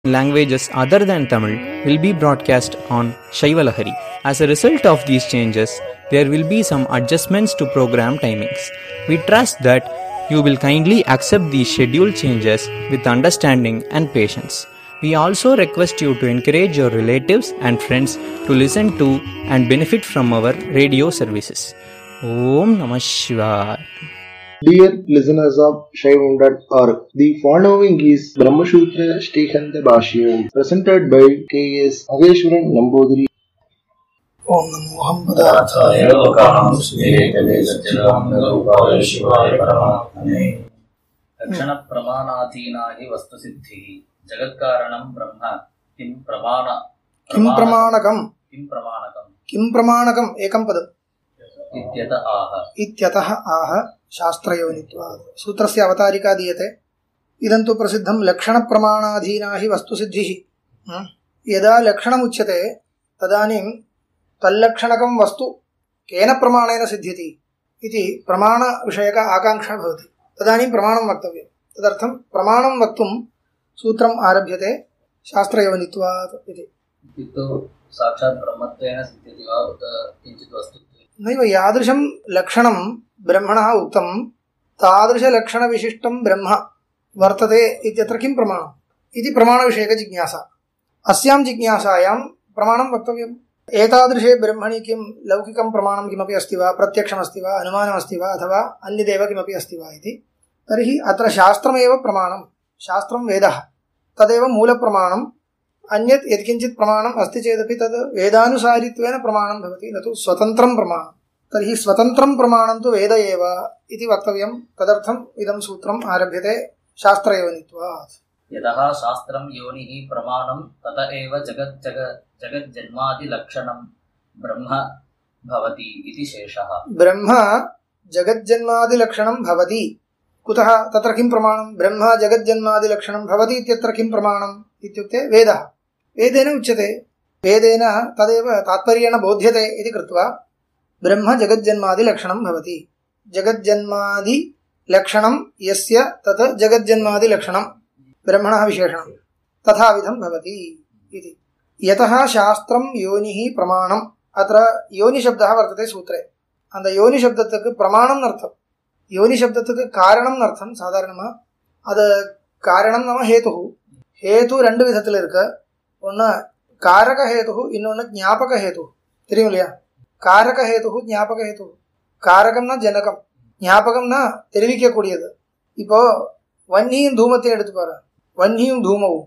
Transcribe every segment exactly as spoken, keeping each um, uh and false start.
languages other than Tamil will be broadcast on Shaivalahari. As a result of these changes, there will be some adjustments to program timings. We trust that you will kindly accept these schedule changes with understanding and patience. We also request you to encourage your relatives and friends to listen to and benefit from our radio services. Om Namah Shivaya. Dear listeners of Shaivam dot org, the following is Brahmasutra Shrikanta Bhashyam, presented by K S Ageshwaran Nambudiri. Om Namo Hampadāthāya Lokānaṁ Sudhīrēkale Satchidananda Shivāya Paramatmane. Lakshana Pramānāthīnāhi Vastu-siddhihi Jagatkaranam Brahma Kim Pramāna Kim Pramanakam Kim Pramanakam Kim Pramanakam Ekam Padam Ityata Aha Ityataha Aha Shastrayonitvaad. Sutrasya avatarika diyate. Idantu prasiddham Lakshana Pramanādhīnāhi Vastu-siddhihi. Yada Lakshanam uchyate tadanim तल्लक्षणकं वस्तु केन प्रमाणेन सिद्ध्यति इति प्रमाण विषयक आकांक्षा भवति. तदानीं प्रमाणं वक्तव्यं. तदर्थं प्रमाणं वक्तुं सूत्रम् आरभ्यते शास्त्रयोनित्वात् इति. इत्युक्तौ साक्षात् ब्रह्मत्वेन सिद्ध्यति वा उत किञ्चित् वस्तुत्वेन? नैव, यादृशं लक्षणं ब्रह्मणः उक्तं तादृशलक्षणविशिष्टं ब्रह्म वर्तते इत्यत्र किं प्रमाणम् इति प्रमाणविषयकजिज्ञासा. अस्यां जिज्ञासायां प्रमाणं वक्तव्यम्. एतादृशे ब्रह्मणि किं लौकिकं प्रमाणं किमपि अस्ति वा, प्रत्यक्षमस्ति वा, अनुमानमस्ति वा, अथवा अन्यदेव किमपि अस्ति वा इति. तर्हि अत्र शास्त्रमेव प्रमाणं. शास्त्रं वेदः, तदेव मूलप्रमाणम्. अन्यत् यत्किञ्चित् प्रमाणम् अस्ति चेदपि तद् वेदानुसारित्वेन प्रमाणं भवति, न तु स्वतन्त्रं प्रमाणं. तर्हि स्वतन्त्रं प्रमाणं तु वेद एव इति वक्तव्यं. तदर्थम् इदं सूत्रम् आरभ्यते शास्त्रयोनित्वात्. यतः शास्त्रं योनिः प्रमाणं तत एव जगत् जग जगज्जन्मादिलक्षणं ब्रह्म भवति इति शेषः. ब्रह्म जगज्जन्मादिलक्षणं भवति. कुतः? तत्र किं प्रमाणं? ब्रह्म जगज्जन्मादिलक्षणं भवति इत्यत्र किं प्रमाणम् इत्युक्ते वेदः. वेदेन उच्यते. वेदेन तदेव तात्पर्येण बोध्यते इति कृत्वा ब्रह्म जगज्जन्मादिलक्षणं भवति. जगज्जन्मादिलक्षणं यस्य तत् जगज्जन्मादिलक्षणं ब्रह्मणः विशेषणं तथाविधं भवति इति. यतः शास्त्रं योनिः प्रमाणम्. अत्र योनिशब्दः वर्तते सूत्रे. அந்த யோனி சப்தத்துக்கு பிரமாணம் அர்த்தம். யோனி சப்தத்துக்கு காரணம் அர்த்தம் சாதாரணமா. அது காரணம் நம்ம ஹேது. ஹேது ரெண்டு விதத்தில் இருக்கு. ஒன்று காரக ஹேது, இன்னொன்று ஞாபக ஹேது. தெரியும் இல்லையா? காரக ஹேது, ஞாபக ஹேது. காரகம்னா ஜனகம், ஞாபகம்னா தெரிவிக்கக்கூடியது. இப்போ வன்னியும் தூமத்தையும் எடுத்து பாரு. வன்னியும் தூமவும்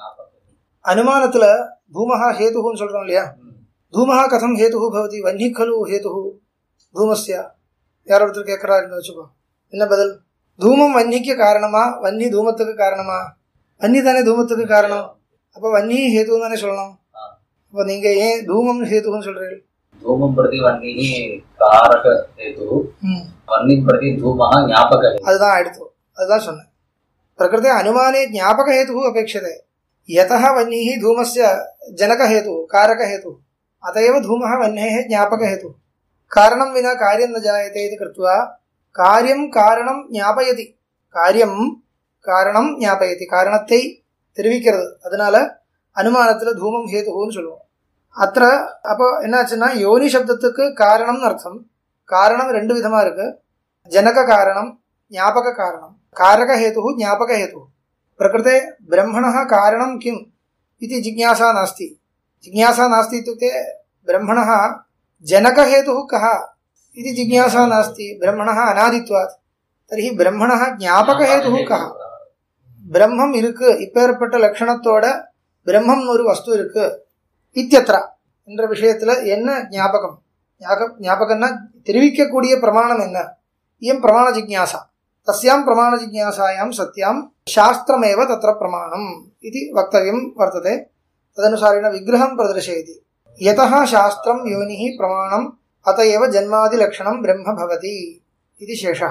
அனுமானத்துல தூமஹா ஹேதுன்னு சொல்றோம் இல்லையா? தூமஹா கதம் ஹேது பவதி? வன்னி கலு ஹேது தூமஸ்யா. யாரோ ஒருத்தர் கேட்கறாருன்னு வச்சுக்கோ, என்ன பதில்? தூமம் வன்னிக்கு காரணமா, வன்னி தூமத்துக்கு காரணமா? வன்னி தானே தூமத்துக்கு காரணம். அப்ப வன்னி ஹேதுன்னு தானே சொல்லணும். அப்ப நீங்க ஏன் தூமம் ஹேதுன்னு சொல்றீங்க? தூமம் பிரதி வன்னி காரக ஹேது, வன்னி பிரதி தூமஹ ஞாபக ஹேது. அதுதான் எடுத்து அதுதான் சொன்னேன். प्रकृते अनुमाने ज्ञापक हेतु अपेक्षते. यतः वह्निः धूमस्य जनक हेतु कारक हेतु, अतएव धूमः वह्नेः ज्ञापक हेतु. कारणं विना कार्यं न जायते इति कृत्वा कार्यं कारणं ज्ञापयति. காரியம் காரணம் ஞாபகத்தை, காரணத்தை தெரிவிக்கிறது. அதனால அனுமானத்துல தூமம் ஹேதுன்னு சொல்லுவோம். அத்த அப்போ என்னாச்சுன்னா யோனி சப்தத்துக்கு காரணம்னு அர்த்தம். காரணம் ரெண்டு விதமா இருக்கு. ஜனக காரணம், ஞாபக காரணம். कारक हेतु ज्ञापक हेतु. प्रकृते ब्रह्मणः कारणं किम् इति जिज्ञासा नास्ति. जिज्ञासा नास्ति इत्युक्ते ब्रह्मणः जनक हेतुः कः इति जिज्ञासा नास्ति. ब्रह्मणः अनादित्वात्. तर्हि ब्रह्मणः ज्ञापक हेतुः कः? ब्रह्मம் இருக்கு, இப்பேற்பட்ட லட்சணத்தோட பிரம்மம் ஒரு வஸ்து இருக்கு இத்தியத்ரா என்ற விஷயத்துல என்ன ஞாபகம்? ஞாபகம்னா தெரிவிக்கக்கூடிய பிரமாணம் என்ன? இயம் பிரமாண ஜிக்ஞாசா. तस्यां प्रमाण जिज्ञासायां सत्यां शास्त्रमेव तत्र प्रमाणम् इति वक्तव्यं वर्तते. तदनुसारेण विग्रहं प्रदर्शयति. यतः शास्त्रं योनिः प्रमाणम् अत एव जन्मादिलक्षणं ब्रह्म भवति इति शेषः.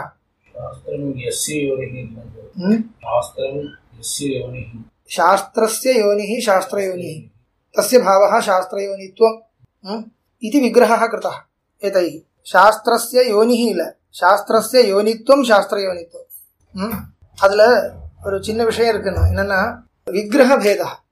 शास्त्रस्य योनिः शास्त्रयोनिः, तस्य भावः शास्त्रयोनित्वम् इति विग्रहः कृतः एतैः. शास्त्रस्य योनिः इल சாஸ்திரஸ்ய யோனித்துவம் சாஸ்திர யோனித்துவம். அதுல ஒரு சின்ன விஷயம் இருக்குன்னா என்னன்னா விக்கிரக பேதா.